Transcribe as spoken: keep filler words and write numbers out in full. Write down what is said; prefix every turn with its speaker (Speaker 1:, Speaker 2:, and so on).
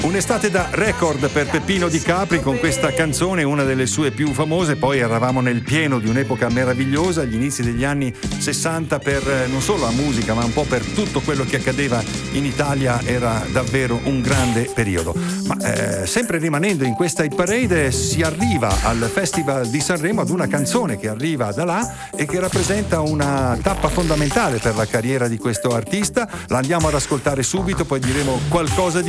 Speaker 1: Un'estate da record per Peppino Di Capri con questa canzone, una delle sue più famose. Poi eravamo nel pieno di un'epoca meravigliosa, agli inizi degli anni sessanta, per non solo la musica ma un po' per tutto quello che accadeva in Italia. Era davvero un grande periodo. Ma eh, sempre rimanendo in questa hit parade, si arriva al Festival di Sanremo ad una canzone che arriva da là e che rappresenta una tappa fondamentale per la carriera di questo artista. La andiamo ad ascoltare subito, poi diremo qualcosa di